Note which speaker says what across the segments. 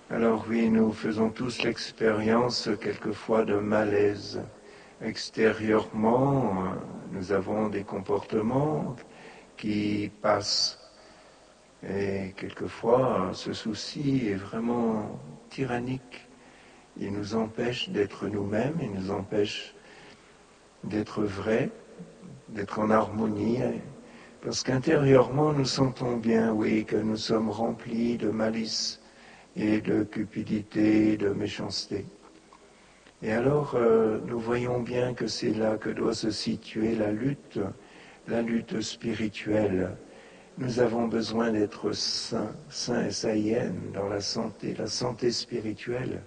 Speaker 1: Alors oui, nous faisons tous l'expérience quelquefois de malaise. Extérieurement, nous avons des comportements qui passent. Et quelquefois, ce souci est vraiment tyrannique. Il nous empêche d'être nous-mêmes, il nous empêche d'être vrais, d'être en harmonie. Parce qu'intérieurement, nous sentons bien, oui, que nous sommes remplis de malice et de cupidité, de méchanceté. Et alors, nous voyons bien que c'est là que doit se situer la lutte spirituelle. Nous avons besoin d'être saints et saïennes dans la santé spirituelle.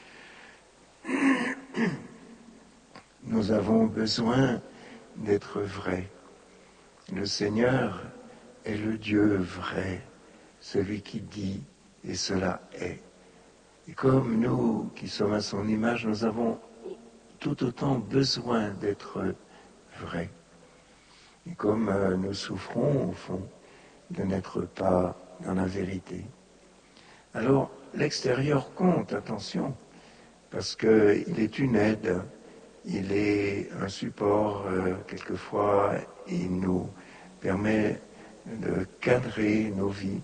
Speaker 1: Nous avons besoin d'être vrais. Le Seigneur est le Dieu vrai, celui qui dit et cela est. Et comme nous qui sommes à son image, nous avons tout autant besoin d'être vrais. Et comme nous souffrons au fond de n'être pas dans la vérité. Alors l'extérieur compte, attention, parce qu'il est une aide, il est un support, quelquefois il nous permet de cadrer nos vies.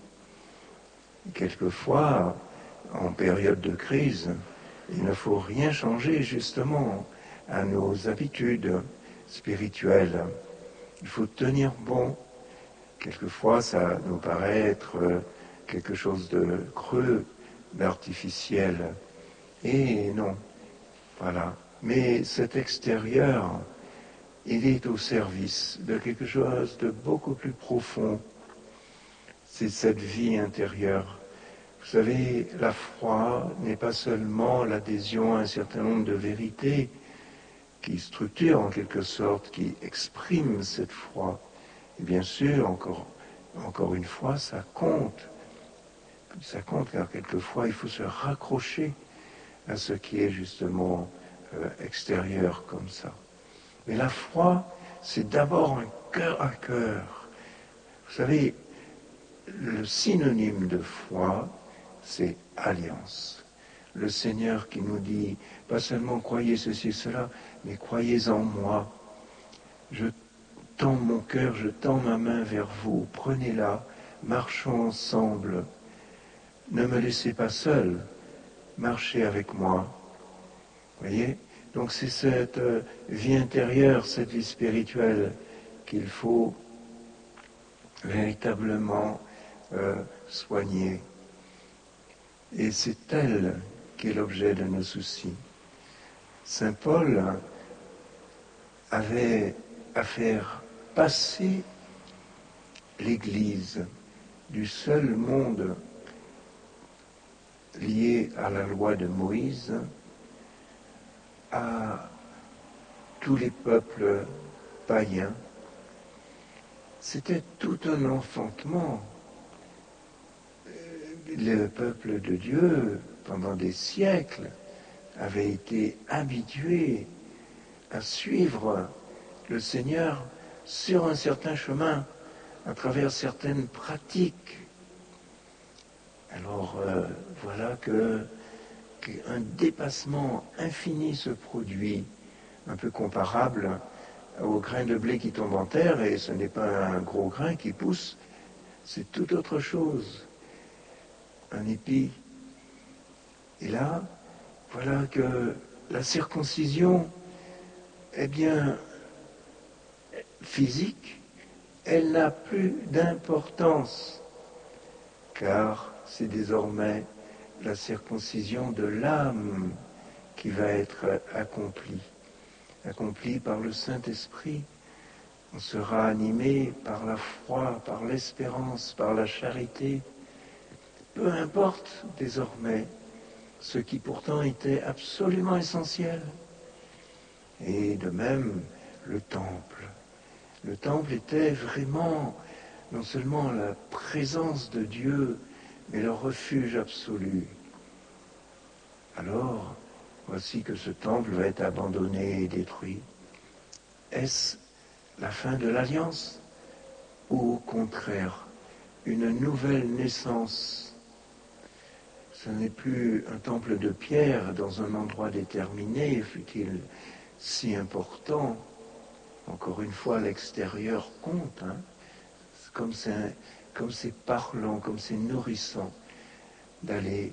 Speaker 1: Quelquefois, en période de crise, il ne faut rien changer justement à nos habitudes spirituelles. Il faut tenir bon. Quelquefois, ça nous paraît être quelque chose de creux, d'artificiel. Et non, voilà. Mais cet extérieur, il est au service de quelque chose de beaucoup plus profond. C'est cette vie intérieure. Vous savez, la foi n'est pas seulement l'adhésion à un certain nombre de vérités qui structurent en quelque sorte, qui expriment cette foi. Et bien sûr, encore une fois, ça compte. Ça compte car quelquefois, il faut se raccrocher à ce qui est justement extérieur comme ça. Mais la foi, c'est d'abord un cœur à cœur. Vous savez, le synonyme de foi, c'est alliance. Le Seigneur qui nous dit, pas seulement croyez ceci et cela, mais croyez en moi. Je tends mon cœur, je tends ma main vers vous, prenez-la, marchons ensemble. Ne me laissez pas seul, marchez avec moi. Voyez ? Donc c'est cette vie intérieure, cette vie spirituelle qu'il faut véritablement soigner. Et c'est elle qui est l'objet de nos soucis. Saint Paul avait à faire passer l'Église du seul monde lié à la loi de Moïse à tous les peuples païens. C'était tout un enfantement. Le peuple de Dieu, pendant des siècles, avait été habitué à suivre le Seigneur sur un certain chemin, à travers certaines pratiques. Alors voilà qu'un dépassement infini se produit, un peu comparable au grain de blé qui tombe en terre, et ce n'est pas un gros grain qui pousse, c'est tout autre chose, un épi. Et là, voilà que la circoncision, eh bien, physique, elle n'a plus d'importance, car c'est désormais la circoncision de l'âme qui va être accomplie par le Saint-Esprit. On sera animé par la foi, par l'espérance, par la charité. Peu importe désormais ce qui pourtant était absolument essentiel. Et de même, le temple. Le temple était vraiment non seulement la présence de Dieu, mais le refuge absolu. Alors, voici que ce temple va être abandonné et détruit. Est-ce la fin de l'alliance ou au contraire une nouvelle naissance? Ce n'est plus un temple de pierre dans un endroit déterminé, fût-il si important. Encore une fois, l'extérieur compte. Comme c'est parlant, comme c'est nourrissant d'aller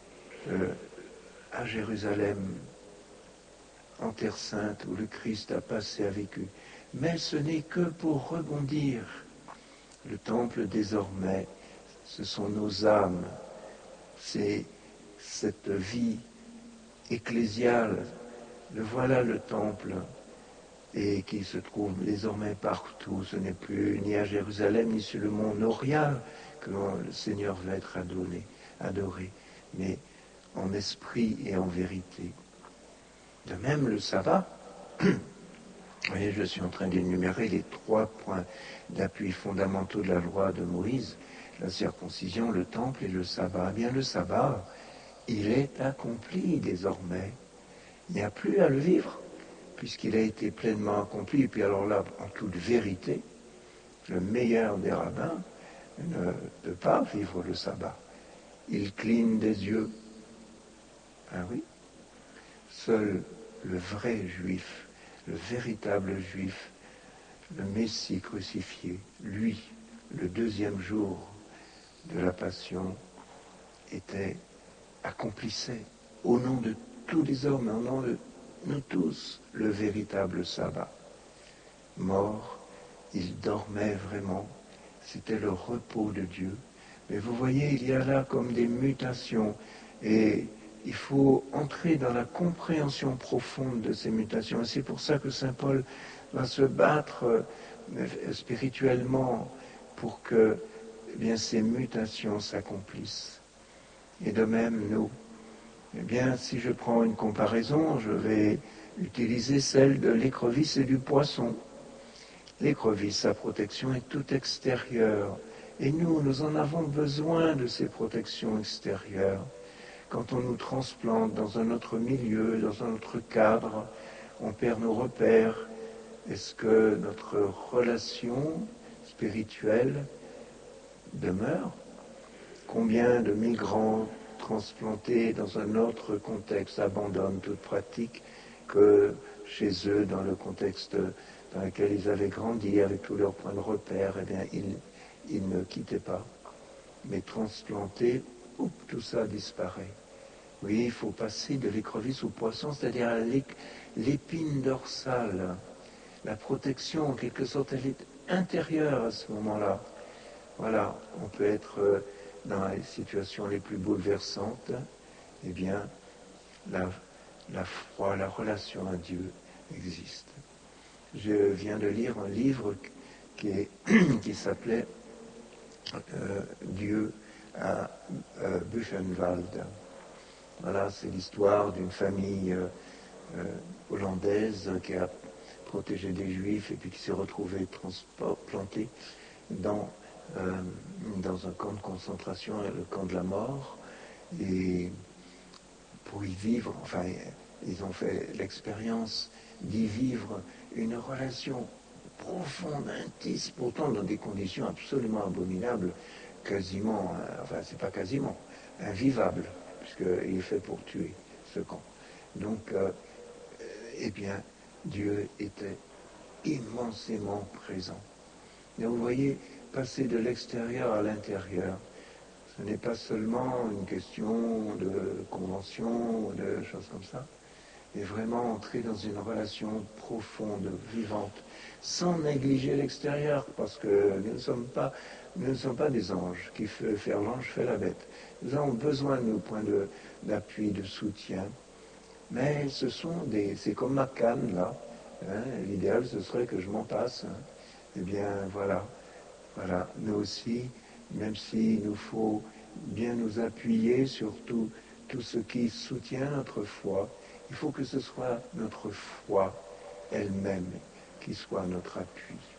Speaker 1: à Jérusalem, en Terre Sainte, où le Christ a passé a vécu. Mais ce n'est que pour rebondir. Le temple, désormais, ce sont nos âmes. C'est cette vie ecclésiale. Voilà le temple, et qui se trouve désormais partout. Ce n'est plus ni à Jérusalem, ni sur le mont Moriah que le Seigneur va être adoré, mais en esprit et en vérité. De même, le sabbat, vous voyez, je suis en train d'énumérer les 3 points d'appui fondamentaux de la loi de Moïse, la circoncision, le temple et le sabbat. Eh bien, le sabbat, il est accompli désormais. Il n'y a plus à le vivre, puisqu'il a été pleinement accompli. Et puis alors là, en toute vérité, le meilleur des rabbins ne peut pas vivre le sabbat. Il cligne des yeux. Ah oui. Seul le vrai juif, le véritable juif, le Messie crucifié, lui, le 2e jour de la Passion, accomplissait au nom de tous les hommes, au nom de nous tous, le véritable sabbat. Mort, il dormait vraiment, c'était le repos de Dieu. Mais vous voyez, il y a là comme des mutations, et il faut entrer dans la compréhension profonde de ces mutations. Et c'est pour ça que saint Paul va se battre spirituellement pour que ces mutations s'accomplissent. Et de même, nous, si je prends une comparaison, je vais utiliser celle de l'écrevisse et du poisson. L'écrevisse, sa protection est toute extérieure. Et nous en avons besoin de ces protections extérieures. Quand on nous transplante dans un autre milieu, dans un autre cadre, on perd nos repères. Est-ce que notre relation spirituelle demeure? Combien de migrants transplantés dans un autre contexte abandonnent toute pratique que chez eux, dans le contexte dans lequel ils avaient grandi, avec tous leurs points de repère, ils ne quittaient pas. Mais transplantés, tout ça disparaît. Oui, il faut passer de l'écrevisse au poisson, c'est-à-dire à l'épine dorsale. La protection, en quelque sorte, elle est intérieure à ce moment-là. Voilà, on peut être dans les situations les plus bouleversantes, eh bien, la foi, la relation à Dieu existe. Je viens de lire un livre qui s'appelait Dieu à Buchenwald. Voilà, c'est l'histoire d'une famille hollandaise qui a protégé des Juifs et puis qui s'est retrouvée transplantée dans un camp de concentration, le camp de la mort, et pour y vivre, ils ont fait l'expérience d'y vivre une relation profonde, intime, pourtant dans des conditions absolument abominables, quasiment, c'est pas quasiment, invivable, puisqu'il est fait pour tuer ce camp. Donc, Dieu était immensément présent. Et vous voyez, passer de l'extérieur à l'intérieur, ce n'est pas seulement une question de convention ou de choses comme ça, mais vraiment entrer dans une relation profonde, vivante, sans négliger l'extérieur, parce que nous ne sommes pas des anges qui faire l'ange fait la bête. Nous avons besoin de nos points d'appui, de soutien, mais c'est comme ma canne là. L'idéal ce serait que je m'en passe. Eh bien voilà, nous aussi, même s'il nous faut bien nous appuyer sur tout ce qui soutient notre foi, il faut que ce soit notre foi elle-même qui soit notre appui.